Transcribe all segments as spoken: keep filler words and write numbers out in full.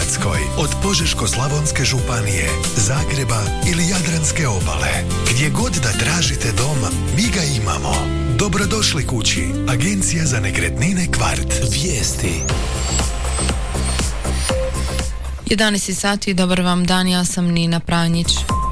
Hrvatskoj, od Požeško-slavonske županije, Zagreba ili Jadranske obale. Gdje god da tražite dom, mi ga imamo. Dobrodošli kući. Agencija za nekretnine Kvart. Vijesti. jedanaest sati, dobar vam dan, ja sam Nina Pranjić.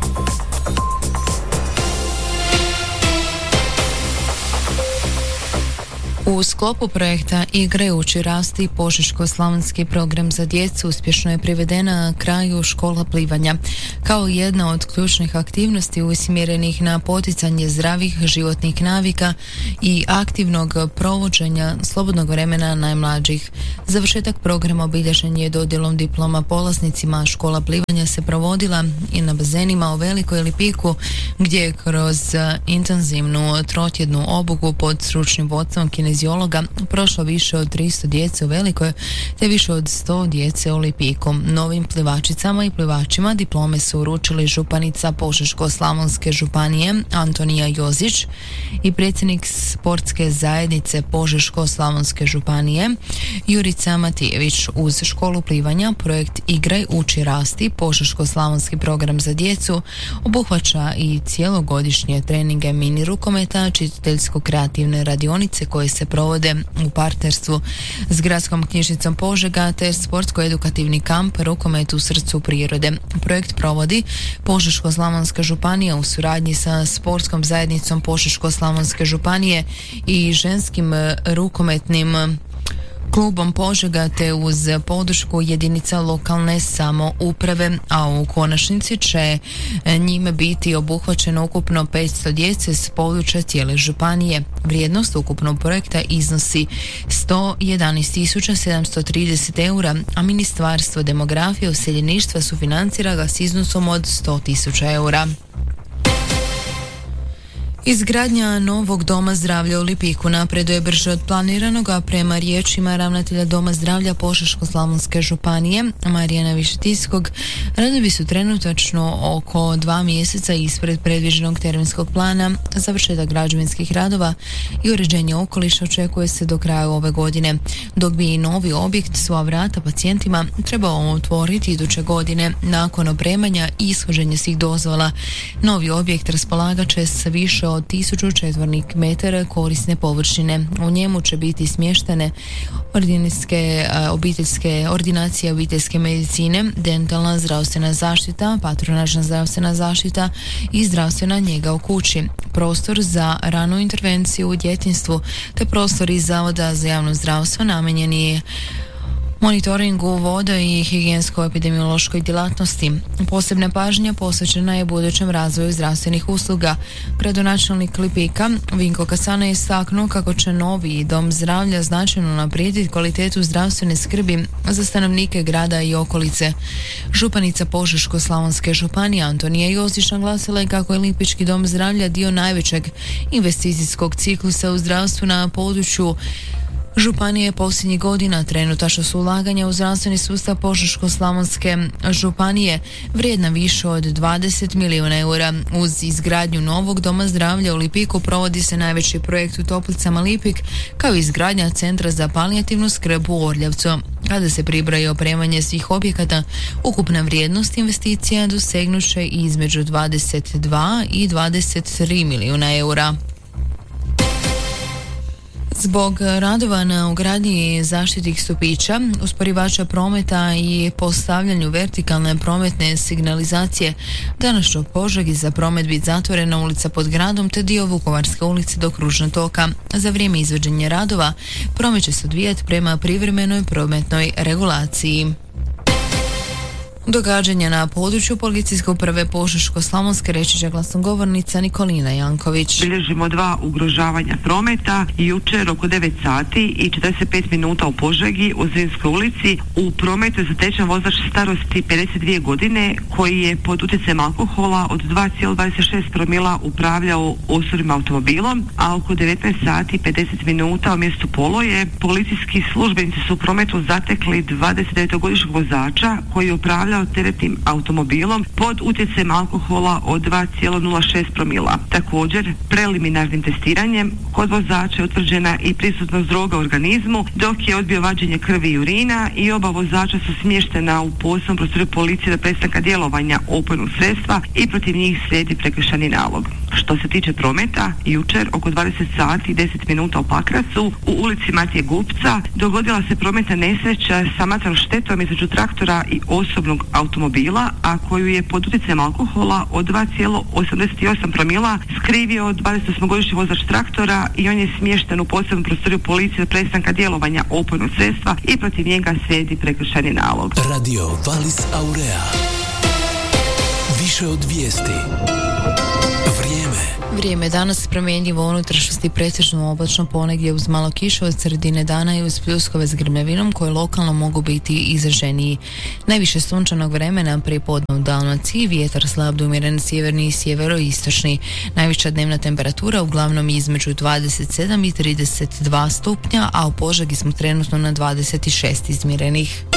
U sklopu projekta Igre, uči, rasti Požeško-slavonski program za djecu uspješno je privedena na kraju škola plivanja. Kao jedna od ključnih aktivnosti usmjerenih na poticanje zdravih životnih navika i aktivnog provođenja slobodnog vremena najmlađih. Završetak programa obilježen je dodjelom diploma polaznicima. Škola plivanja se provodila i na bazenima u Velikoj Lipiku, gdje je kroz intenzivnu trotjednu obuku pod stručnim vodstvom kineziologa prošlo više od tristo djece u Velikoj te više od sto djece u Lipiku. Novim plivačicama i plivačima diplome su uručili županica Požeško-slavonske županije Antonija Jozić i predsjednik sportske zajednice Požeško-slavonske županije Jurica Matijević. Uz školu plivanja projekt Igraj, uči, rasti Požeško-slavonski program za djecu obuhvaća i cijelogodišnje treninge mini rukometa, čitateljsko-kreativne radionice koje se provode u partnerstvu s Gradskom knjižnicom Požega te sportsko-edukativni kamp Rukomet u srcu prirode. Projekt provodi Požeško-slavonska županija u suradnji sa sportskom zajednicom Požeško-slavonske županije i ženskim rukometnim klubom Požega te uz podršku jedinica lokalne samouprave, a u konačnici će njime biti obuhvaćeno ukupno petsto djece s područja cijele županije. Vrijednost ukupnog projekta iznosi sto jedanaest tisuća sedamsto trideset eura, a Ministarstvo demografije i useljeništva sufinancira ga s iznosom od sto tisuća eura. Izgradnja novog doma zdravlja u Lipiku napreduje brže od planiranog, a prema riječima ravnatelja Doma zdravlja Požeško-slavonske županije Marijana Višetiskog, radovi su trenutačno oko dva mjeseca ispred predviđenog terminskog plana. Završetak građevinskih radova i uređenje okoliša očekuje se do kraja ove godine, dok bi i novi objekt svoja vrata pacijentima trebao otvoriti iduće godine. Nakon opremanja i ishođenja svih dozvola, novi objekt raspolagat će s više od od tisuću četvornih metara korisne površine. U njemu će biti smještene ordinacijske, obiteljske, ordinacije obiteljske medicine, dentalna zdravstvena zaštita, patronažna zdravstvena zaštita i zdravstvena njega u kući, prostor za ranu intervenciju u djetinjstvu te prostor iz Zavoda za javno zdravstvo namijenjeni je monitoringu voda i higijensko-epidemiološkoj djelatnosti. Posebna pažnja posvećena je budućem razvoju zdravstvenih usluga. Gradonačelnik Lipika Vinko Kasana je istaknuo kako će novi dom zdravlja značajno unaprijediti kvalitetu zdravstvene skrbi za stanovnike grada i okolice. Županica Požeško-slavonske županije Antonija Jozić naglasila je kako je Lipički dom zdravlja dio najvećeg investicijskog ciklusa u zdravstvu na području županije posljednjih godina. Trenutačno su ulaganja u zdravstveni sustav Požeško-slavonske županije vrijedna više od dvadeset milijuna eura. Uz izgradnju novog doma zdravlja u Lipiku provodi se najveći projekt u Toplicama Lipik, kao i izgradnja centra za palijativnu skrb u Orljavcu. Kada se pribraji opremanje svih objekata, ukupna vrijednost investicija dosegnuće između dvadeset dva i dvadeset tri milijuna eura. Zbog radova na ugradnji zaštitnih stupića, usporivača prometa i postavljanju vertikalne prometne signalizacije, danas će u Požegi za promet biti zatvorena ulica pod gradom te dio Vukovarske ulice do Kružnog toka. Za vrijeme izvođenja radova promet će se odvijati prema privremenoj prometnoj regulaciji. Događanja na području policijske uprave Požeško-slavonske reći će glasnogovornica Nikolina Janković. Bilježimo dva ugrožavanja prometa. Jučer oko devet sati i četrdeset pet minuta u Požegi u Zrinskoj ulici u prometu je zatečen vozač starosti pedeset dvije godine koji je pod utjecajem alkohola od dva zarez dvadeset šest promila upravljao osobnim automobilom, a oko devetnaest sati i pedeset minuta u mjestu Poloje policijski službenici su u prometu zatekli dvadesetdevetogodišnjeg vozača koji je upravljao upravljao teretnim automobilom pod utjecajem alkohola od dva zarez nula šest promila. Također, preliminarnim testiranjem kod vozača je utvrđena i prisutnost droga u organizmu, dok je odbio vađenje krvi i urina i oba vozača su smještena u posebnom prostoru policije do prestanka djelovanja opojnog sredstva i protiv njih slijedi prekršajni nalog. Što se tiče prometa, jučer oko dvadeset sati i deset minuta u Pakracu u ulici Matije Gupca dogodila se prometna nesreća sa materijalnom štetom između traktora i osobnog automobila, a koju je pod utjecajem alkohola od dva zarez osamdeset osam promila skrivio dvadesetosmogodišnji vozač traktora i on je smješten u posebnom prostoriju policije do prestanka djelovanja opojnog sredstva i protiv njega slijedi prekršajni nalog. Radio Valis Aurea. Više od vijesti. Vrijeme. Vrijeme danas promjenjivo, u unutrašnjosti pretežno oblačno, ponegdje uz malo kiše od sredine dana i uz pljuskove s grmljavinom koje lokalno mogu biti izraženiji. Najviše sunčanog vremena pripodne u Dalmaciji, vjetar slab do umjeren sjeverni i sjeveroistočni. Najviša dnevna temperatura uglavnom između dvadeset sedam i trideset dva stupnja, a u Požegi smo trenutno na dvadeset šest izmjerenih.